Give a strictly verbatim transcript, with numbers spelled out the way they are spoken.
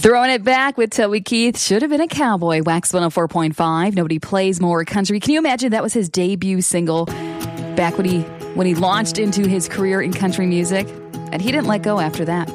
Throwing it back with Toby Keith. Should have been a cowboy. Wax one oh four point five. Nobody plays more country. Can you imagine that was his debut single back when he when he launched into his career in country music? And he didn't let go after that.